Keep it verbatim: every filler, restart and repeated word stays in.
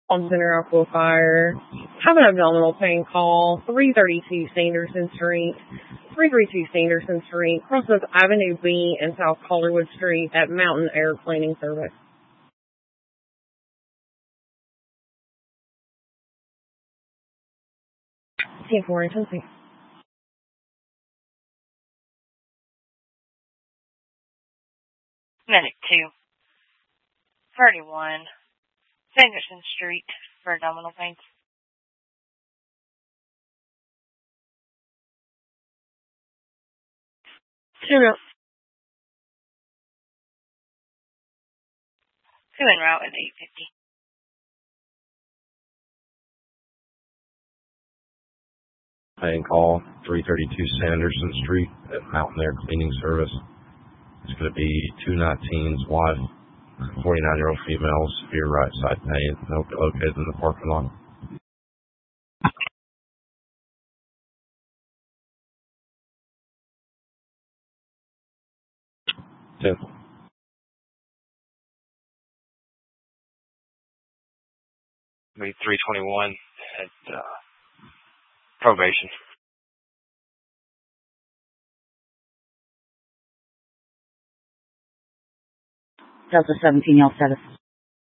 on Center Aqua Fire. Have an abdominal pain, call three thirty-two Sanderson Street. three thirty-two Sanderson Street, crosses Avenue B and South Calderwood Street at Mountain Air Cleaning Service. ten four intensity. Medic two thirty-one Sanderson Street for abdominal pain. Two route. Two en route at eight fifty. Pain call three thirty-two Sanderson Street at Mountain Air Cleaning Service. It's going to be two nineteens, wife, forty-nine-year-old female, severe right side pain, located in the parking lot. ten. Maybe three twenty-one at uh, probation. Delta seventeen, y'all status.